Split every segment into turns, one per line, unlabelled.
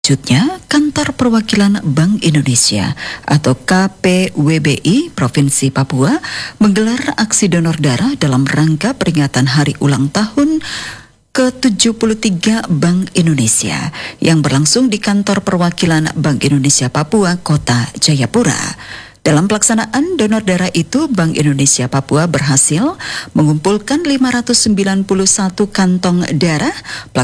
Selanjutnya, Kantor Perwakilan Bank Indonesia atau KPWBI Provinsi Papua menggelar aksi donor darah dalam rangka peringatan hari ulang tahun ke-73 Bank Indonesia yang berlangsung di Kantor Perwakilan Bank Indonesia Papua, Kota Jayapura. Dalam pelaksanaan donor darah itu, Bank Indonesia Papua berhasil mengumpulkan 591 kantong darah.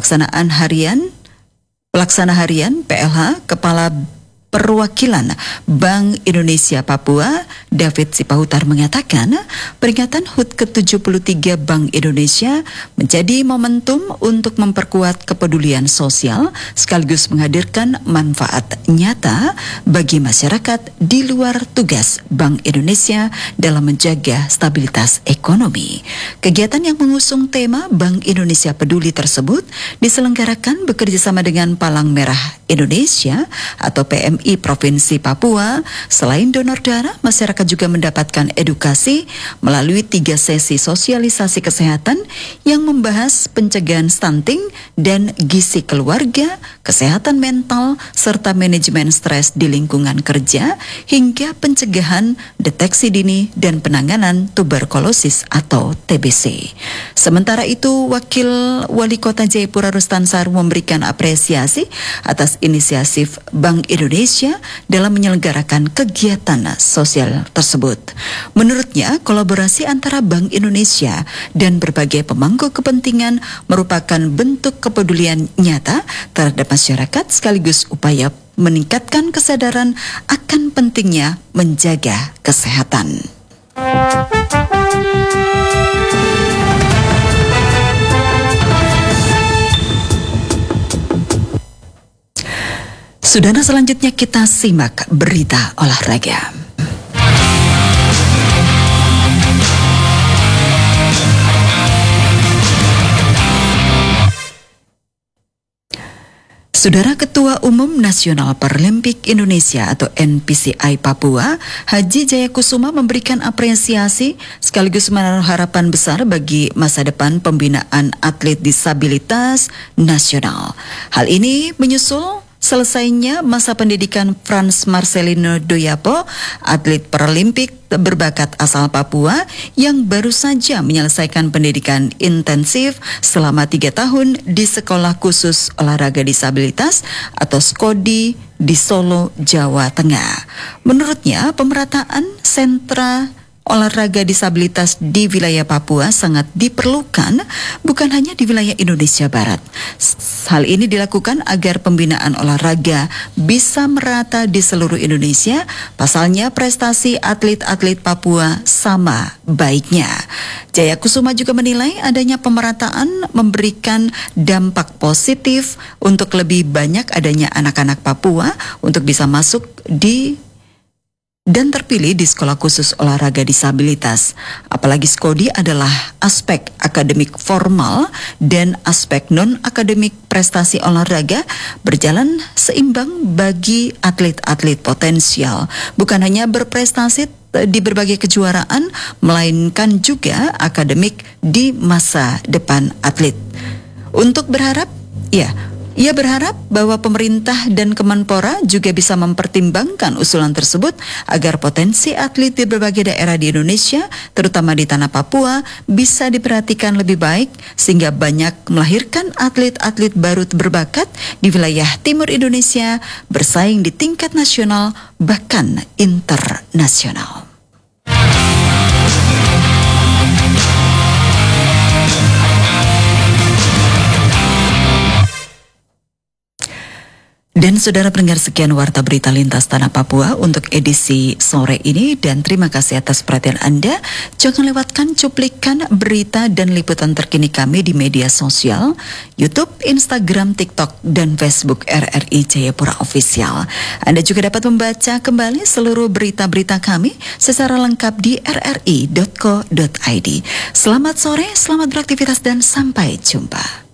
Pelaksana harian PLH Kepala Perwakilan Bank Indonesia Papua, David Sipahutar mengatakan, peringatan HUT ke-73 Bank Indonesia menjadi momentum untuk memperkuat kepedulian sosial sekaligus menghadirkan manfaat nyata bagi masyarakat di luar tugas Bank Indonesia dalam menjaga stabilitas ekonomi. Kegiatan yang mengusung tema Bank Indonesia Peduli tersebut diselenggarakan bekerjasama dengan Palang Merah Indonesia atau PMI Provinsi Papua. Selain donor darah, masyarakat juga mendapatkan edukasi melalui 3 sesi sosialisasi kesehatan yang membahas pencegahan stunting dan gizi keluarga, kesehatan mental, serta manajemen stres di lingkungan kerja, hingga pencegahan, deteksi dini, dan penanganan tuberkulosis atau TBC. Sementara itu, Wakil Wali Kota Jayapura Rustan Saru memberikan apresiasi atas inisiatif Bank Indonesia dalam menyelenggarakan kegiatan sosial tersebut. Menurutnya, kolaborasi antara Bank Indonesia dan berbagai pemangku kepentingan merupakan bentuk kepedulian nyata terhadap masyarakat sekaligus upaya meningkatkan kesadaran akan pentingnya menjaga kesehatan. Saudara, selanjutnya kita simak berita olahraga. Saudara, Ketua Umum Nasional Paralimpik Indonesia atau NPCI Papua, Haji Jayakusuma memberikan apresiasi sekaligus menaruh harapan besar bagi masa depan pembinaan atlet disabilitas nasional. Hal ini menyusul selesainya masa pendidikan Frans Marcelino Doyapo, atlet paralimpik berbakat asal Papua yang baru saja menyelesaikan pendidikan intensif selama 3 tahun di Sekolah Khusus Olahraga Disabilitas atau SKODI di Solo, Jawa Tengah. Menurutnya, pemerataan sentra olahraga disabilitas di wilayah Papua sangat diperlukan, bukan hanya di wilayah Indonesia Barat. Hal ini dilakukan agar pembinaan olahraga bisa merata di seluruh Indonesia. Pasalnya, prestasi atlet-atlet Papua sama baiknya. Jayakusuma juga menilai adanya pemerataan memberikan dampak positif untuk lebih banyak adanya anak-anak Papua untuk bisa masuk dan terpilih di Sekolah Khusus Olahraga Disabilitas. Apalagi SKODI adalah aspek akademik formal dan aspek non-akademik prestasi olahraga berjalan seimbang bagi atlet-atlet potensial. Bukan hanya berprestasi di berbagai kejuaraan, melainkan juga akademik di masa depan atlet. Ia berharap bahwa pemerintah dan Kemenpora juga bisa mempertimbangkan usulan tersebut agar potensi atlet di berbagai daerah di Indonesia, terutama di tanah Papua, bisa diperhatikan lebih baik sehingga banyak melahirkan atlet-atlet baru berbakat di wilayah timur Indonesia bersaing di tingkat nasional bahkan internasional. Dan saudara pendengar, sekian Warta Berita Lintas Tanah Papua untuk edisi sore ini, dan terima kasih atas perhatian Anda. Jangan lewatkan cuplikan berita dan liputan terkini kami di media sosial, YouTube, Instagram, TikTok, dan Facebook RRI Jayapura Official. Anda juga dapat membaca kembali seluruh berita-berita kami secara lengkap di rri.co.id. Selamat sore, selamat beraktivitas, dan sampai jumpa.